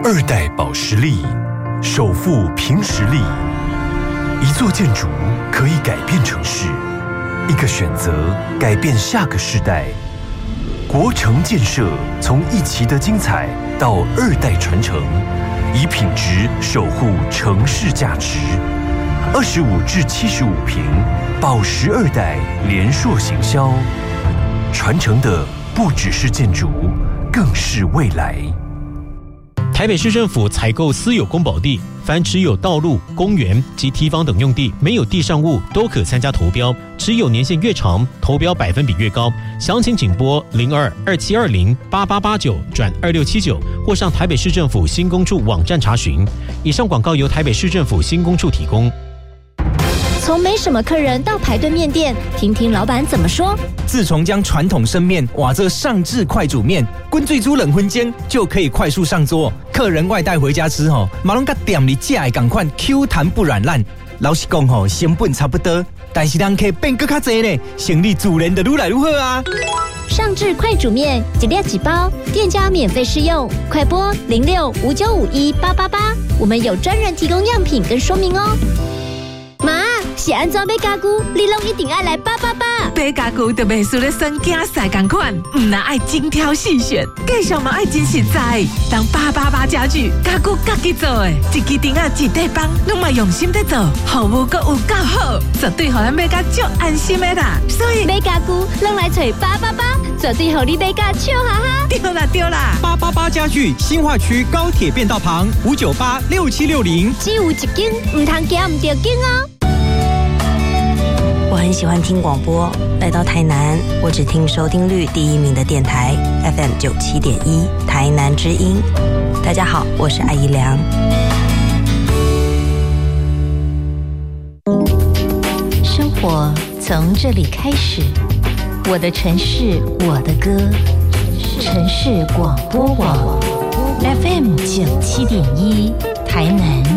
二代保实力，首富凭实力。一座建筑可以改变城市，一个选择改变下个世代。国城建设从一期的精彩到二代传承，以品质守护城市价值。25至75坪，保实二代联硕行销，传承的不只是建筑，更是未来。 台北市政府采购私有公保地，凡持有道路、公园及堤防等用地，没有地上物都可参加投标，持有年限越长，投标百分比越高。详情请拨02-2720-8889-2679，或上台北市政府新工处网站查询。以上广告由台北市政府新工处提供。 从没什么客人到排队面店，听听老板怎么说。 自从将传统生面瓦这上至快煮面，滚最煮冷荤煎就可以快速上桌。客人外带回家吃马拢甲店里架的同款 Q 弹不软烂。老实讲成本差不多，但是人客变更较多呢，生意自然就愈来愈好啊。 上至快煮面，一粒几包，店家免费试用，快拨0659518888，我们有专人提供样品跟说明哦。妈，是安怎买家具，你拢一定爱来888。 买家具就袂输咧选囝婿同款，唔那爱精挑细选，继续嘛爱真实在。当888家具，家具家己做的，一支钉啊一块板，拢嘛用心在做，服务阁有够好，绝对互咱买甲足安心的啦。所以买家具拢来找888，绝对互你买甲笑哈哈。 对啦对啦 ，888家具新化区高铁便道旁5986760， 只有一间，唔通行唔着间哦。 我很喜欢听广播，来到台南，我只听收听率第1名的电台 FM 97.1台南之音。大家好，我是艾怡良。 生活从这里开始，我的城市，我的歌，城市广播网 FM 97.1台南